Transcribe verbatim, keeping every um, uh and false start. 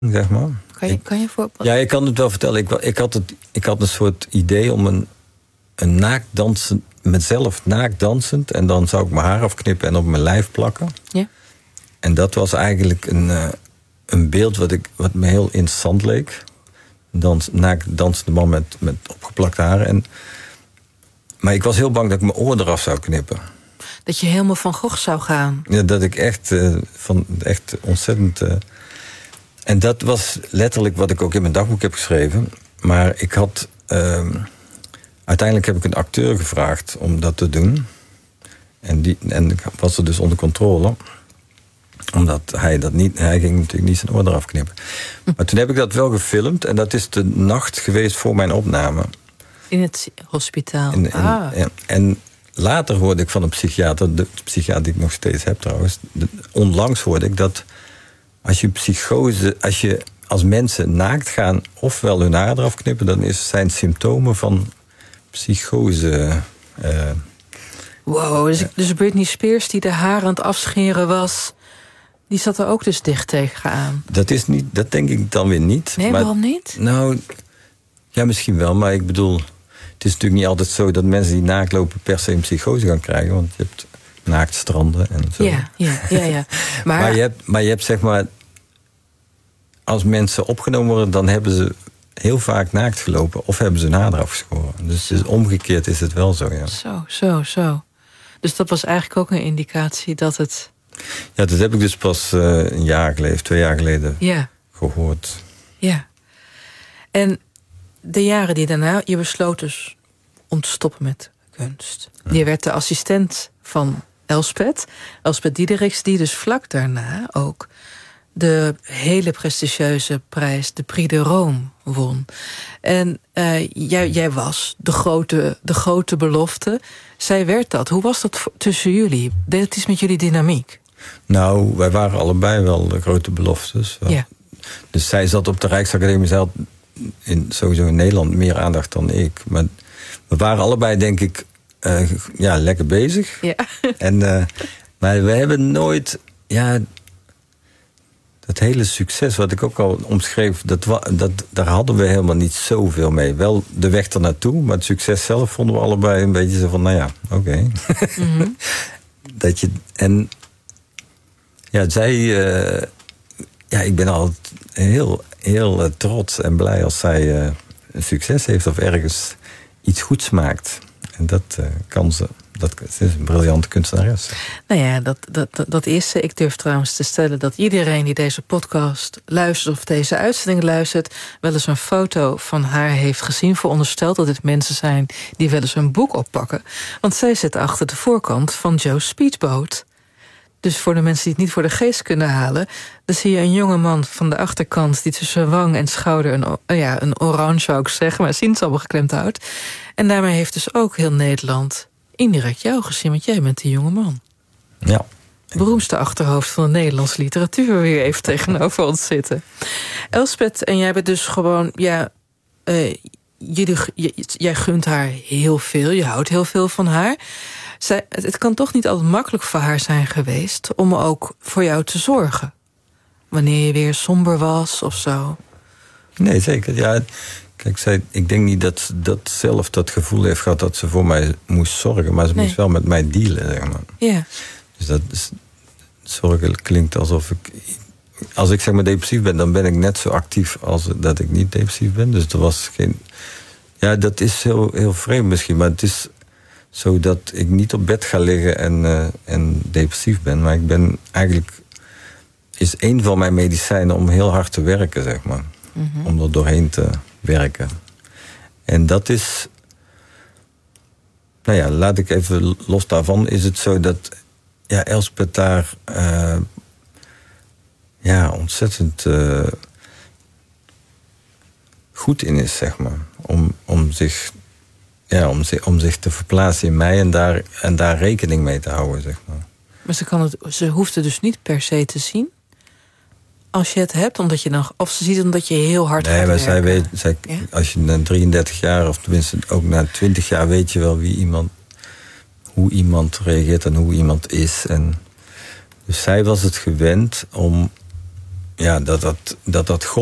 zeg maar. Kan je, kan je voorbeeld? Ja, ik kan het wel vertellen. Ik, ik, had, het, ik had een soort idee om een, een naakdansen, mezelf naakdansend, en dan zou ik mijn haar afknippen en op mijn lijf plakken. Ja. En dat was eigenlijk een, uh, een beeld wat, ik, wat me heel interessant leek. Dans, naakdansende man met, met opgeplakte haren. En, maar ik was heel bang dat ik mijn oor eraf zou knippen. Dat je helemaal van Gogh zou gaan. Ja, dat ik echt, uh, van, echt ontzettend... Uh, en dat was letterlijk wat ik ook in mijn dagboek heb geschreven. Maar ik had... Uh, uiteindelijk heb ik een acteur gevraagd om dat te doen. En, die, en ik was er dus onder controle. Omdat hij dat niet... Hij ging natuurlijk niet zijn oor eraf knippen. Hm. Maar toen heb ik dat wel gefilmd. En dat is de nacht geweest voor mijn opname. In het hospitaal. In, in, ah. ja, en later hoorde ik van een psychiater... de psychiater die ik nog steeds heb trouwens... De, onlangs hoorde ik dat... als je psychose... als je als mensen naakt gaan... ofwel hun haar eraf knippen... dan is, zijn symptomen van psychose... Uh, wow, dus, dus Britney Spears die de haar aan het afscheren was... die zat er ook dus dicht tegenaan. Dat is niet, dat denk ik dan weer niet. Nee, maar, waarom niet? Nou, ja, misschien wel, maar ik bedoel... het is natuurlijk niet altijd zo dat mensen die naakt lopen... per se een psychose gaan krijgen, want je hebt naaktstranden en zo. Ja, ja, ja. ja. Maar, maar, je hebt, maar je hebt zeg maar... als mensen opgenomen worden, dan hebben ze heel vaak naakt gelopen... of hebben ze hun haar eraf geschoren. Dus, dus omgekeerd is het wel zo, ja. Zo, zo, zo. Dus dat was eigenlijk ook een indicatie dat het... Ja, dat heb ik dus pas uh, een jaar geleden, twee jaar geleden ja. gehoord. Ja. En de jaren die daarna, je besloot dus om te stoppen met kunst. Ja. Je werd de assistent van Elspeth. Elspeth Diederichs, die dus vlak daarna ook de hele prestigieuze prijs, de Prix de Rome, won. En uh, jij, jij was de grote, de grote belofte. Zij werd dat. Hoe was dat tussen jullie? Deed het iets met jullie dynamiek? Nou, wij waren allebei wel de grote beloftes. Ja. Dus zij zat op de Rijksacademie, zij had in, sowieso in Nederland meer aandacht dan ik. Maar we waren allebei, denk ik, uh, ja, lekker bezig. Ja. En, uh, maar we hebben nooit... Ja, dat hele succes wat ik ook al omschreef... Dat, dat, daar hadden we helemaal niet zoveel mee. Wel de weg ernaartoe, maar het succes zelf vonden we allebei een beetje zo van... nou ja, oké. Okay. Mm-hmm. Dat je... En ja, zij... Uh, ja, ik ben altijd heel, heel uh, trots en blij als zij uh, een succes heeft... of ergens iets goeds maakt. En dat uh, kan ze... Dat is een briljante kunstenares. Nou ja, dat, dat, dat is ze. Ik durf trouwens te stellen dat iedereen die deze podcast luistert... of deze uitzending luistert... wel eens een foto van haar heeft gezien. Verondersteld dat dit mensen zijn die wel eens een boek oppakken. Want zij zit achter de voorkant van Joe's Speedboat. Dus voor de mensen die het niet voor de geest kunnen halen... dan zie je een jonge man van de achterkant... die tussen wang en schouder een, ja, een orange, zou ik zeggen... maar sinaasappel geklemd houdt. En daarmee heeft dus ook heel Nederland... indirect jou gezien, want jij bent die jonge man. Ja. Beroemdste achterhoofd van de Nederlandse literatuur... weer even tegenover ons zitten. Elspeth, en jij bent dus gewoon... ja, uh, jullie, j, jij gunt haar heel veel, je houdt heel veel van haar. Zij, het, het kan toch niet altijd makkelijk voor haar zijn geweest... om ook voor jou te zorgen. Wanneer je weer somber was of zo. Nee, zeker, ja... Kijk, zij, ik denk niet dat ze dat zelf dat gevoel heeft gehad... dat ze voor mij moest zorgen. Maar ze nee. moest wel met mij dealen, zeg maar. Ja. Dus dat is, zorgen klinkt alsof ik... Als ik zeg maar depressief ben, dan ben ik net zo actief... als dat ik niet depressief ben. Dus er was geen... Ja, dat is heel, heel vreemd misschien. Maar het is zo dat ik niet op bed ga liggen en, uh, en depressief ben. Maar ik ben eigenlijk... is een van mijn medicijnen om heel hard te werken, zeg maar. Mm-hmm. Om er doorheen te... werken. En dat is... Nou ja, laat ik even los daarvan. Is het zo dat ja, Elspeth daar... Uh, ja, ontzettend... Uh, goed in is, zeg maar. Om, om, zich, ja, om, zich, om zich te verplaatsen in mij... En daar, en daar rekening mee te houden, zeg maar. Maar ze, kan het, ze hoeft het dus niet per se te zien... als je het hebt, omdat je dan... of ze ziet het omdat je heel hard nee, gaat maar werken. Zij weet, zij, ja? Als je na drieëndertig jaar... of tenminste ook na twintig jaar... weet je wel wie iemand, hoe iemand reageert en hoe iemand is. En dus zij was het gewend om... ja, dat dat, dat, dat